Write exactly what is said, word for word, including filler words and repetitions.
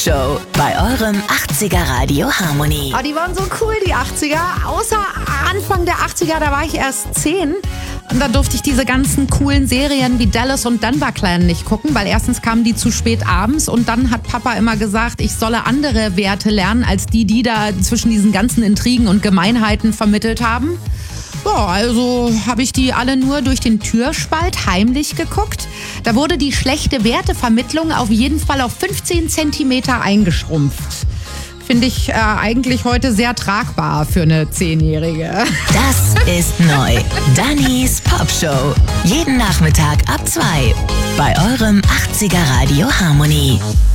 Show bei eurem achtziger Radio Harmony. Oh, die waren so cool, die achtziger. Außer Anfang der achtziger, da war ich erst zehn. Und da durfte ich diese ganzen coolen Serien wie Dallas und Dunbar Clan nicht gucken, weil erstens kamen die zu spät abends und dann hat Papa immer gesagt, ich solle andere Werte lernen, als die, die da zwischen diesen ganzen Intrigen und Gemeinheiten vermittelt haben. Ja, also habe ich die alle nur durch den Türspalt heimlich geguckt. Da wurde die schlechte Wertevermittlung auf jeden Fall auf fünfzehn Zentimeter eingeschrumpft. Finde ich äh, eigentlich heute sehr tragbar für eine Zehnjährige. Das ist neu. Dannys Popshow. Jeden Nachmittag ab zwei. Bei eurem achtziger Radio Harmony.